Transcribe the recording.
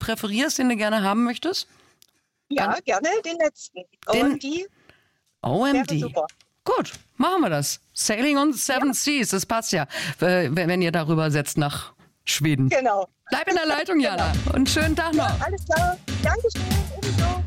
präferierst, den du gerne haben möchtest? Ja, gerne den letzten. OMD. OMD. Wäre super. Gut, machen wir das. Sailing on the Seven Seas, das passt ja, wenn ihr darüber setzt nach Schweden. Genau. Bleib in der Leitung, Jana. Und schönen Tag noch. Alles klar. Dankeschön. Ebenso.